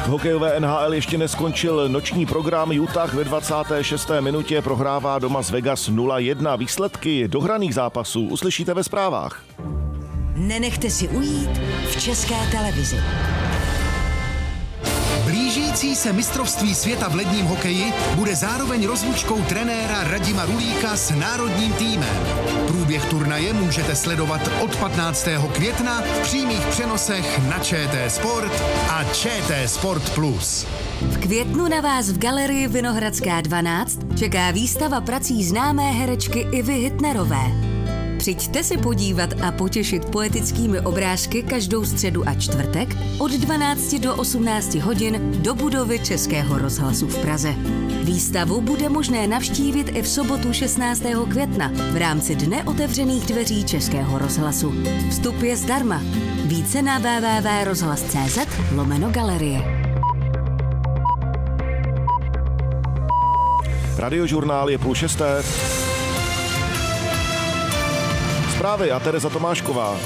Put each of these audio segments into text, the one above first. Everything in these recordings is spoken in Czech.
V hokejové NHL ještě neskončil noční program. Utah ve 26. minutě prohrává doma z Vegas 0-1. Výsledky dohraných zápasů uslyšíte ve zprávách. Nenechte si ujít v České televizi. Blížící se mistrovství světa v ledním hokeji bude zároveň rozlučkou trenéra Radima Rulíka s národním týmem. Průběh turnaje můžete sledovat od 15. května v přímých přenosech na ČT Sport a ČT Sport Plus. V květnu na vás v galerii Vinohradská 12 čeká výstava prací známé herečky Ivy Hitnerové. Přijďte se podívat a potěšit poetickými obrázky každou středu a čtvrtek od 12 do 18 hodin do budovy Českého rozhlasu v Praze. Výstavu bude možné navštívit i v sobotu 16. května v rámci Dne otevřených dveří Českého rozhlasu. Vstup je zdarma. Více na www.rozhlas.cz/galerie. Radiožurnál je 5:30. Zprávy a Tereza Tomášková.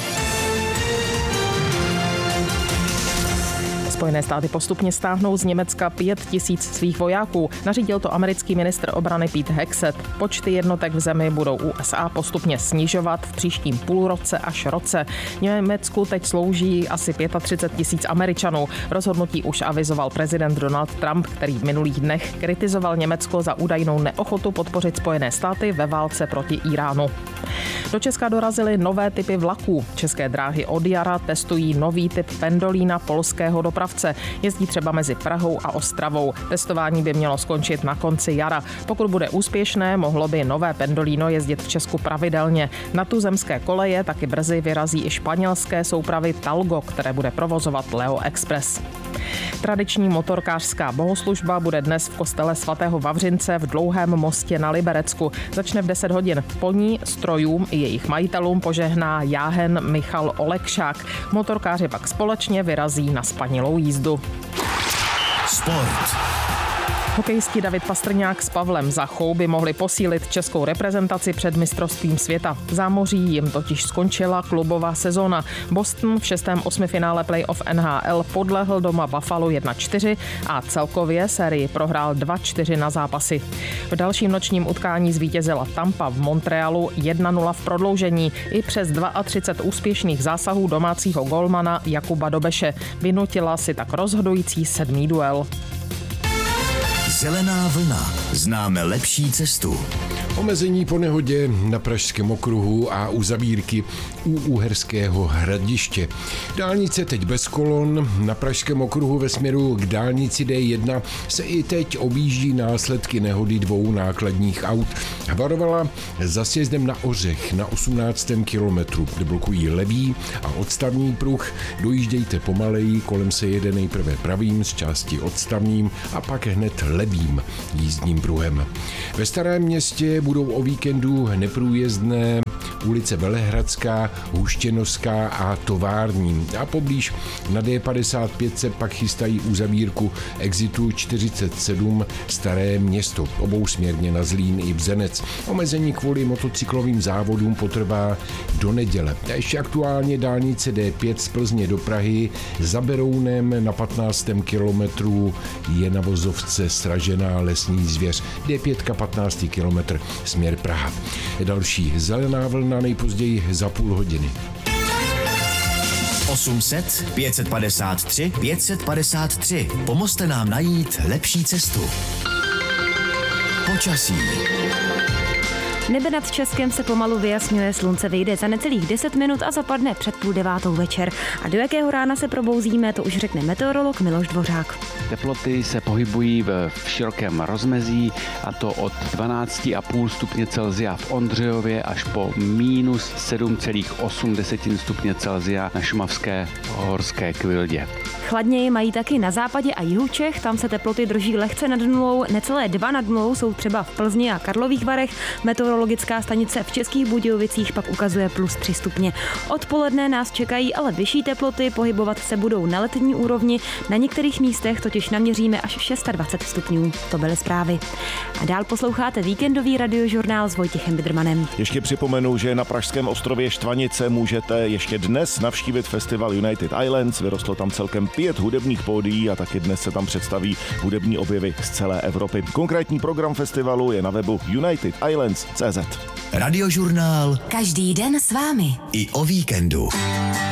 Spojené státy postupně stáhnou z Německa 5 000 svých vojáků. Nařídil to americký ministr obrany Pete Hegseth. Počty jednotek v zemi budou USA postupně snižovat v příštím půlroce až roce. Německu teď slouží asi 35 000 Američanů. Rozhodnutí už avizoval prezident Donald Trump, který v minulých dnech kritizoval Německo za údajnou neochotu podpořit Spojené státy ve válce proti Iránu. Do Česka dorazily nové typy vlaků. České dráhy od jara testují nový typ pendolína polského dopravce. Jezdí třeba mezi Prahou a Ostravou. Testování by mělo skončit na konci jara. Pokud bude úspěšné, mohlo by nové pendolíno jezdit v Česku pravidelně. Na tuzemské koleje taky brzy vyrazí i španělské soupravy Talgo, které bude provozovat Leo Express. Tradiční motorkářská bohoslužba bude dnes v kostele svatého Vavřince v Dlouhém mostě na Liberecku. Začne v 10 hodin. Po ní strojům i jejich majitelům požehná jáhen Michal Olekšák. Motorkáři pak společně vyrazí na spanilou jízdu. Sport. Hokejisti David Pastrňák s Pavlem Zachou by mohli posílit českou reprezentaci před mistrovstvím světa. V zámoří jim totiž skončila klubová sezóna. Boston v 6. osmifinále playoff NHL podlehl doma Buffalo 1-4 a celkově sérii prohrál 2-4 na zápasy. V dalším nočním utkání zvítězila Tampa v Montrealu 1-0 v prodloužení i přes 32 úspěšných zásahů domácího golmana Jakuba Dobeše. Vynutila si tak rozhodující 7. duel. Zelená vlna. Známe lepší cestu. Omezení po nehodě na Pražském okruhu a uzavírky u Uherského Hradiště. Dálnice teď bez kolon. Na Pražském okruhu ve směru k dálnici D1 se i teď objíždí následky nehody 2 nákladních aut. Varovala za sjezdem na Ořech na 18. kilometru, kde blokují levý a odstavní pruh. Dojíždějte pomaleji, kolem se jede nejprve pravým z části odstavním a pak hned levým jízdním pruhem. Ve Starém Městě budou o víkendu neprůjezdné ulice Velehradská, Huštěnovská a Tovární. A poblíž na D55 se pak chystají uzavírku exitu 47 Staré Město, obousměrně na Zlín i Bzenec. Omezení kvůli motocyklovým závodům potrvá do neděle. A ještě aktuálně dálnice D5 z Plzně do Prahy za Berounem na 15. kilometru je na vozovce sražená lesní zvěř. D5 15. kilometr směr Praha. Další zelená vlna nejpozději za půl hodiny. 800 553 553. Pomozte nám najít lepší cestu. Počasí. Nebe nad Českem se pomalu vyjasňuje, slunce vyjde za necelých 10 minut a zapadne před 8:30 večer. A do jakého rána se probouzíme, to už řekne meteorolog Miloš Dvořák. Teploty se pohybují v širokém rozmezí, a to od 12,5 stupně Celsia v Ondřejově až po minus 7,8 stupně Celsia na šumavské horské Kvildě. Chladněji mají taky na západě a jihu Čech, tam se teploty drží lehce nad nulou, necelé 2 nad nulou jsou třeba v Plzni a Karlových Varech. Meteorologická stanice v Českých Budějovicích pak ukazuje plus 3 stupně. Odpoledne nás čekají ale vyšší teploty, pohybovat se budou na letní úrovni, na některých místech totiž naměříme až 26 stupňů. To byly zprávy. A dál posloucháte víkendový radiožurnál s Vojtěchem Bidrmanem. Ještě připomenu, že na pražském ostrově Štvanice můžete ještě dnes navštívit festival United Islands. Vyrostlo tam celkem 5 hudebních pódií a taky dnes se tam představí hudební objevy z celé Evropy. Konkrétní program festivalu je na webu UnitedIslands.cz. Radiožurnál Každý den s vámi. i o víkendu.